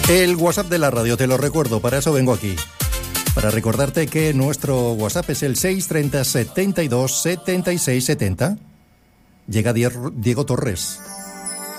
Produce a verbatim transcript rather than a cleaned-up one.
El WhatsApp de la radio, te lo recuerdo, para eso vengo aquí. Para recordarte que nuestro WhatsApp es el seis treinta, setenta y dos, setenta y seis, setenta. Llega Diego Torres.